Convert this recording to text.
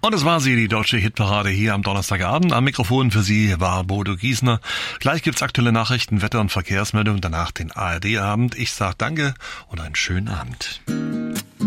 Und es war sie, die deutsche Hitparade hier am Donnerstagabend. Am Mikrofon für Sie war Bodo Giesner. Gleich gibt's aktuelle Nachrichten, Wetter- und Verkehrsmeldungen, danach den ARD-Abend. Ich sag danke und einen schönen Abend.